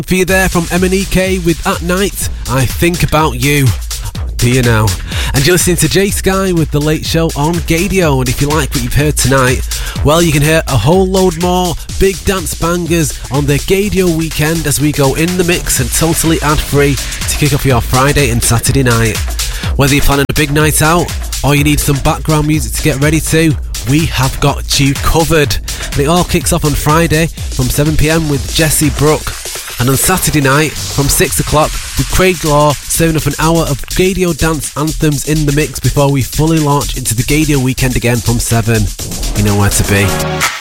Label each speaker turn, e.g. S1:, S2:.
S1: For you there from MNEK with At Night, I Think About You. Do you now? And you're listening to Jay Sky with The Late Show on Gadio. And if you like what you've heard tonight, well, you can hear a whole load more big dance bangers on the Gadio weekend as we go in the mix and totally ad-free to kick off your Friday and Saturday night. Whether you're planning a big night out or you need some background music to get ready to, we have got you covered. And it all kicks off on Friday from 7pm with Jesse Brooke. And on Saturday night from 6 o'clock with Craig Law, serving up an hour of Gadio dance anthems in the mix before we fully launch into the Gadio weekend again from 7. You know where to be.